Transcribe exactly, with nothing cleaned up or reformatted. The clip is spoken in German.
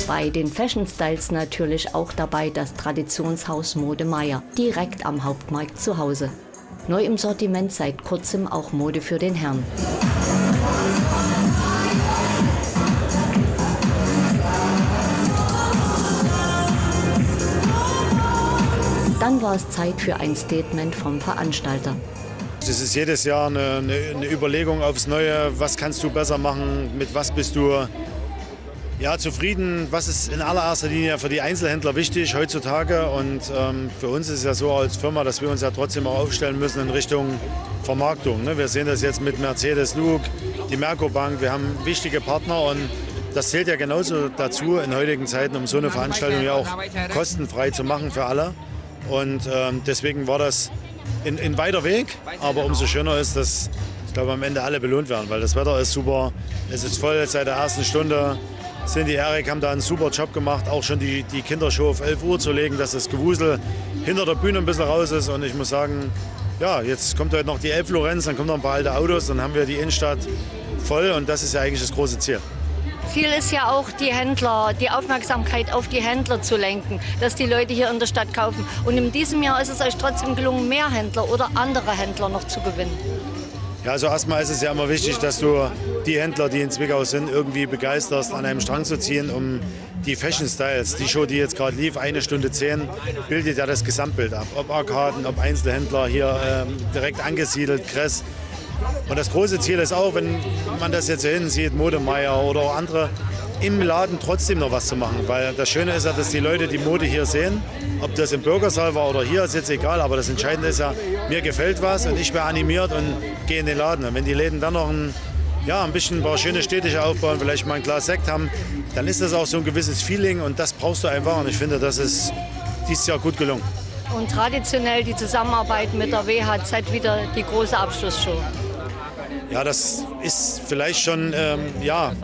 Bei den Fashion Styles natürlich auch dabei das Traditionshaus Mode Meier, direkt am Hauptmarkt zu Hause. Neu im Sortiment seit kurzem auch Mode für den Herrn. Dann war es Zeit für ein Statement vom Veranstalter. Das ist jedes Jahr eine, eine, eine Überlegung aufs Neue, was kannst du besser machen, mit was bist du ja, zufrieden, was ist in allererster Linie für die Einzelhändler wichtig heutzutage. Und ähm, für uns ist es ja so als Firma, dass wir uns ja trotzdem auch aufstellen müssen in Richtung Vermarktung. Ne? Wir sehen das jetzt mit Mercedes, Luke, die Merco Bank, wir haben wichtige Partner und das zählt ja genauso dazu in heutigen Zeiten, um so eine Veranstaltung ja auch kostenfrei zu machen für alle. Und ähm, deswegen war das ein, ein weiter Weg, aber umso schöner ist, dass ich glaube, am Ende alle belohnt werden, weil das Wetter ist super, es ist voll seit der ersten Stunde. Cindy, Erik haben da einen super Job gemacht, auch schon die, die Kindershow auf elf Uhr zu legen, dass das Gewusel hinter der Bühne ein bisschen raus ist. Und ich muss sagen, ja, jetzt kommt heute noch die Elbflorenz, dann kommen noch ein paar alte Autos, dann haben wir die Innenstadt voll und das ist ja eigentlich das große Ziel. Ziel ist ja auch, die Händler, die Aufmerksamkeit auf die Händler zu lenken, dass die Leute hier in der Stadt kaufen. Und in diesem Jahr ist es euch trotzdem gelungen, mehr Händler oder andere Händler noch zu gewinnen. Ja, also erstmal ist es ja immer wichtig, dass du die Händler, die in Zwickau sind, irgendwie begeisterst, an einem Strang zu ziehen, um die Fashion Styles. Die Show, die jetzt gerade lief, eine Stunde zehn, bildet ja das Gesamtbild ab. Ob Arkaden, ob Einzelhändler hier ähm, direkt angesiedelt, Kress. Und das große Ziel ist auch, wenn man das jetzt hier hinten sieht, Mode Meier oder auch andere, im Laden trotzdem noch was zu machen. Weil das Schöne ist ja, dass die Leute die Mode hier sehen. Ob das im Bürgersaal war oder hier, ist jetzt egal. Aber das Entscheidende ist ja, mir gefällt was und ich werde animiert und gehe in den Laden. Und wenn die Läden dann noch ein, ja, ein bisschen ein paar schöne Städtische aufbauen, vielleicht mal ein Glas Sekt haben, dann ist das auch so ein gewisses Feeling und das brauchst du einfach. Und ich finde, das ist dieses Jahr gut gelungen. Und traditionell die Zusammenarbeit mit der W H Z wieder die große Abschlussshow. Ja, das ist vielleicht schon, ähm, ja,